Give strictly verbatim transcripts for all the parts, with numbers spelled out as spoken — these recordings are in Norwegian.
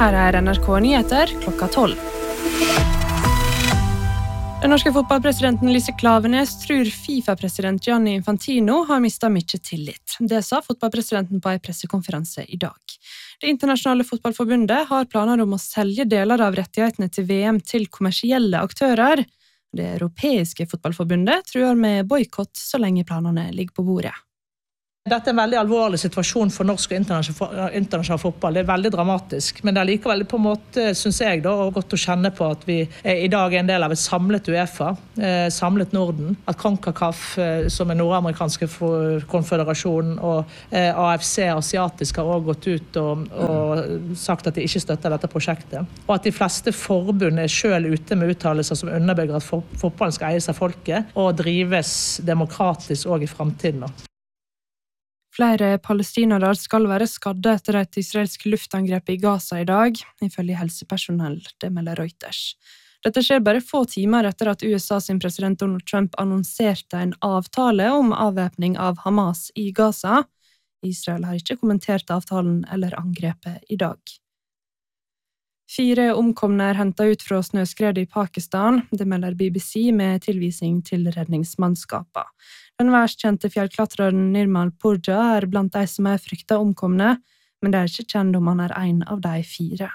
Her er N R K Nyheter klokka tolv. Den norske fotballpresidenten Lise Klaveness tror FIFA-president Gianni Infantino har mistet mye tillit. Det sa fotballpresidenten på en pressekonferanse i dag. Det internasjonale fotballforbundet har planer om å selge deler av rettighetene til V M til kommersielle aktører. Det europeiske fotballforbundet truer med boikott så lenge planene ligger på bordet. Dette er en veldig alvorlig situasjon for norsk og internasjonal fotball. Det er veldig dramatisk, men det er likevel på en måte, synes jeg, da, og godt å kjenne på at vi i dag er en del av et samlet UEFA, eh, samlet Norden, at CONCACAF, eh, som er nordamerikanske konfederasjonen, og eh, A F C, asiatisk, har også gått ut og, og sagt at de ikke støtter dette prosjektet. Og at de fleste forbund er selv ute med uttalelser som underbygger at fotballen skal eies av folket, og drives demokratisk også i fremtiden. Flere palestinere skal være skadde etter et israelsk luftangrep i Gaza i dag, ifølge helsepersonell, det melder Reuters. Dette skjer bare få timer etter at U S A sin president Donald Trump annonserte en avtale om avvæpning av Hamas i Gaza. Israel har ikke kommentert avtalen eller angrepet i dag. Fire omkomne er hentet ut fra snøskredet i Pakistan, det melder B B C med tilvisning til redningsmannskaper. Den verst kjente fjellklatreren Nirmal Purja er blant de som er fryktet omkomne, men det er ikke kjent om han er en av de fire.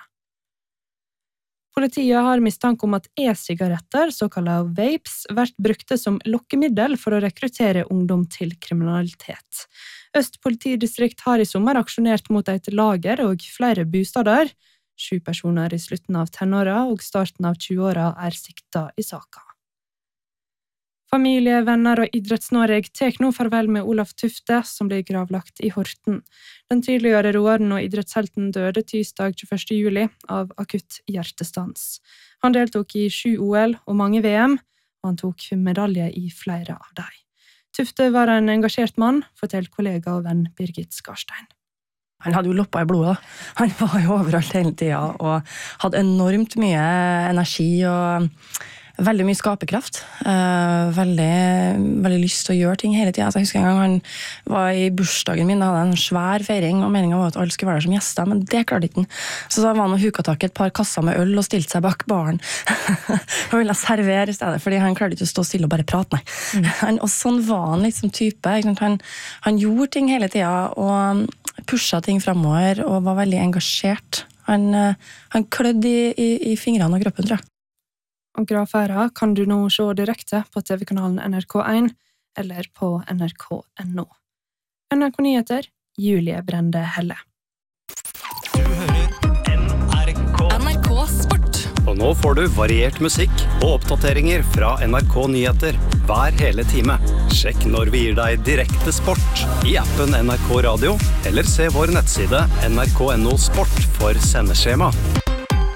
Politiet har mistanke om at e-sigaretter, såkalte vapes, vært brukte som lokkemiddel for å rekruttere ungdom til kriminalitet. Øst politidistrikt har i sommer aksjonert mot et lager og flere bostader. Sju personer i slutten av tenåra og starten av tjueåra er sikta i saka. Familie, venner og Idretts-Norge tek nå farvel med Olav Tufte, som blir gravlagt i Horten. Den tidligere roeren og idrettshelten døde tirsdag tjueførste juli av akutt hjertestans. Han deltok i sju O L og mange V M, og han tok medalje i flere av dem. Tufte var en engasjert mann, forteller kollega og venn Birgit Skarstein. Han hadde jo loppa i blodet. Han var jo overalt hele tiden, og hadde enormt mye energi og veldig mye skaperkraft. Uh, veldig, veldig lyst til å gjøre ting hele tiden. Altså, jeg husker en gang han var i bursdagen min, og hadde en svær feiring, og meningen var at alle skulle være der som gjester, men det klarte ikke han. Så da var han og huka tak i et par kasser med øl og stilte seg bak baren. Han ville servere i stedet, fordi han klarte ikke å stå stille og bare prate, nei. Mm. Han, og sånn var han liksom type. Han, han gjorde ting hele tiden, og pusha ting fremover, og var veldig engasjert. Han, han klødde i, i, i fingrene og kroppen, tror jeg. Og gravferda kan du nå se direkte på T V-kanalen N R K en eller på N R K punktum N O. N R K Nyheter, Julie Brende Helle. Du hører N R K. N R K Sport. Og nå får du variert musikk og oppdateringer fra N R K Nyheter hver hele time. Sjekk når vi gir deg direkte sport i appen N R K Radio, eller se vår nettside N R K punktum N O Sport for sendeskjema.